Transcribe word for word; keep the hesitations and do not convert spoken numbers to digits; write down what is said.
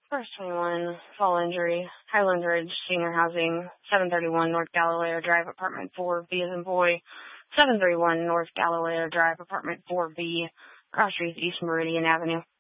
First twenty-one, fall injury, Highland Ridge Senior Housing, seven thirty-one North Galileo Drive, Apartment four B as in boy, seven thirty-one North Galileo Drive, Apartment four B, Cross Street, East Meridian Avenue.